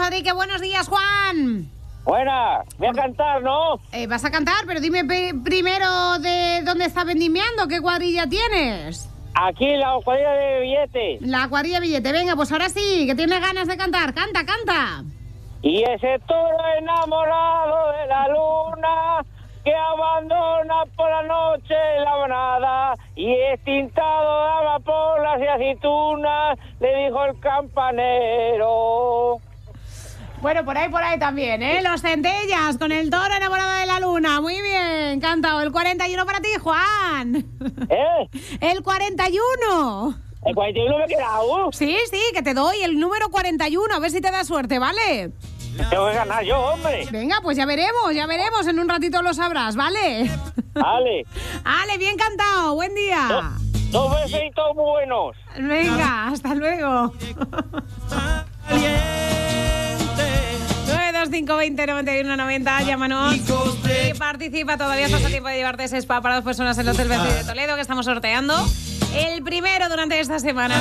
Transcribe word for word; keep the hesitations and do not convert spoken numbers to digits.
Fadrique. Buenos días, Juan. Buena, voy a cantar, ¿no? Eh, vas a cantar, pero dime pe- primero de dónde está vendimiando, qué cuadrilla tienes. Aquí la cuadrilla de billetes. La cuadrilla billete. Venga, pues ahora sí, que tienes ganas de cantar. Canta, canta. Y ese toro enamorado de la luna que abandona por la noche la manada y es tintado de amapolas y aceitunas, le dijo el campanero. Bueno, por ahí, por ahí también, ¿eh? Los Centellas con el toro enamorado de la luna. Muy bien, cantado. El cuarenta y uno para ti, Juan. ¿Eh? El cuarenta y uno. ¿El cuarenta y uno me he quedado? Sí, sí, que te doy el número cuarenta y uno. A ver si te da suerte, ¿vale? Tengo que ganar yo, hombre. Venga, pues ya veremos, ya veremos. En un ratito lo sabrás, ¿vale? Vale. Ale, bien cantado. Buen día. Dos, dos besitos muy buenos. Venga, hasta luego. nueve dos cinco veinte noventa y uno noventa, llámanos y participa. Todavía estás a tiempo de llevarte ese spa para dos personas en el Hotel Bentley de Toledo, que estamos sorteando el primero durante esta semana.